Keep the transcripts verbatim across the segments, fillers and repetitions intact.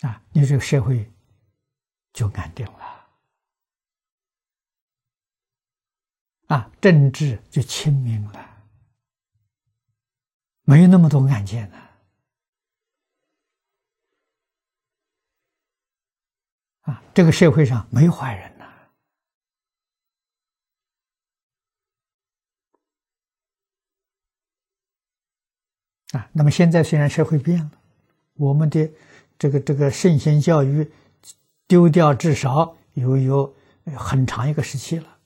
啊，你这个社会就安定了，啊，政治就清明了，没有那么多案件了。啊，这个社会上没有坏人呐。啊，那么现在虽然社会变了，我们的这个这个圣贤教育丢掉至少有有很长一个时期了。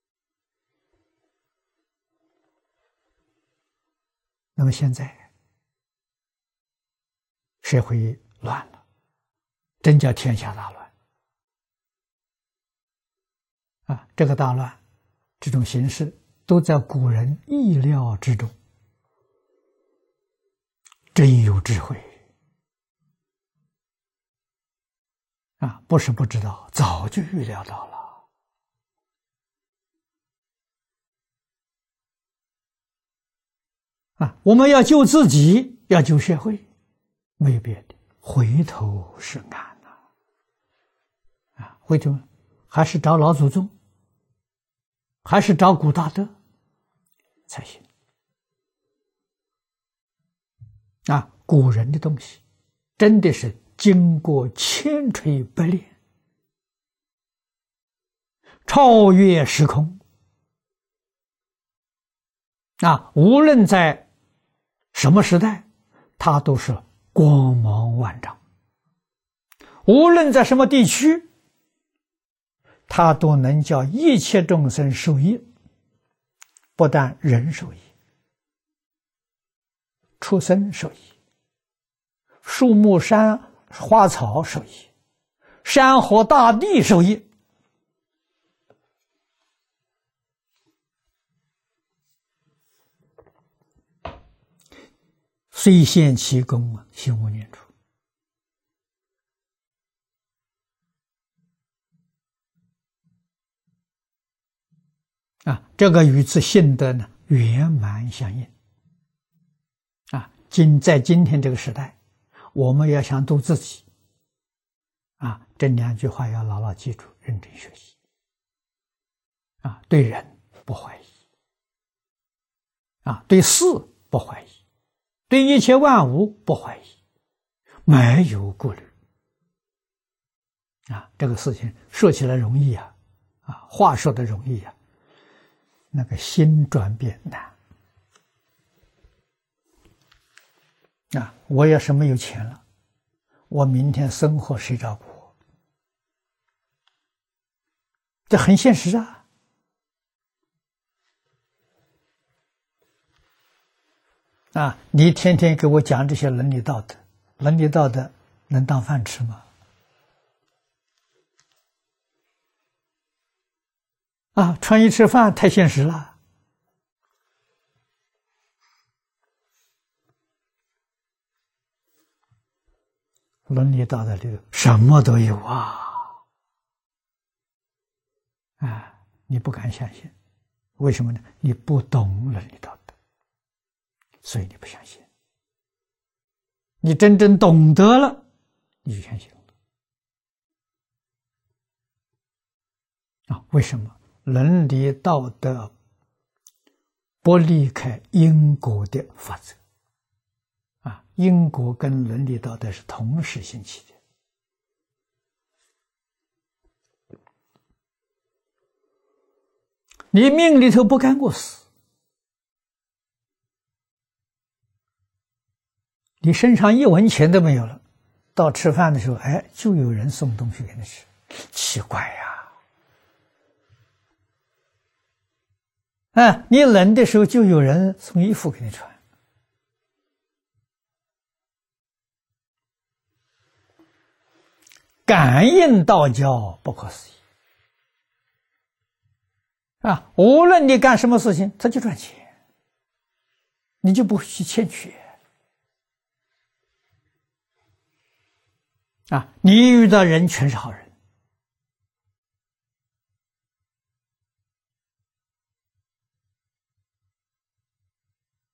那么现在社会乱了，真叫天下大乱。啊，这个大乱，这种形势都在古人意料之中。真有智慧啊！不是不知道，早就预料到了。啊，我们要救自己，要救社会，没有别的，回头是岸呐！啊，回头还是找老祖宗，还是找古大德才行。啊，古人的东西真的是经过千锤百炼，超越时空。啊，无论在什么时代，它都是光芒万丈；无论在什么地区，它都能叫一切众生受益。不但人受益，畜生受益，树木山花草受益，山河大地受益。虽现其功啊，心无念处。啊，这个与此性德呢圆满相应。啊，今在今天这个时代，我们要想度自己，啊，这两句话要牢牢记住，认真学习。啊，对人不怀疑，啊，对事不怀疑，对一切万物不怀疑，没有顾虑。啊，这个事情说起来容易啊，啊，话说的容易啊，那个心转变难。啊，我要是没有钱了，我明天生活谁照顾我？这很现实啊！啊，你天天给我讲这些伦理道德，伦理道德能当饭吃吗？啊，穿衣吃饭太现实了。伦理道德里头什么都有啊！啊，你不敢相信，为什么呢？你不懂伦理道德，所以你不相信。你真正懂得了，你就相信了。啊，为什么？伦理道德不离开因果的法则。啊，因果跟伦理道德是同时兴起的。你命里头不干过死，你身上一文钱都没有了，到吃饭的时候，哎，就有人送东西给你吃，奇怪呀！啊，你冷的时候就有人送衣服给你穿。感应道交不可思议啊！无论你干什么事情，他就赚钱，你就不会去欠缺啊！你遇到人全是好人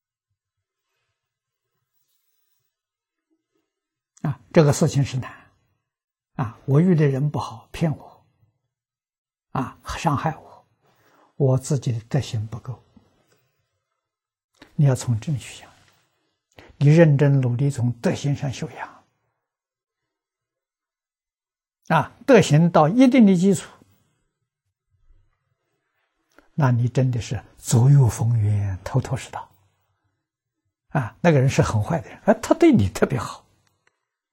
啊！这个事情是难啊，我遇的人不好，骗我，啊，伤害我，我自己的德行不够。你要从正去想，你认真努力从德行上修养，啊，德行到一定的基础，那你真的是左右逢源，头头是道。啊，那个人是很坏的人，啊，他对你特别好。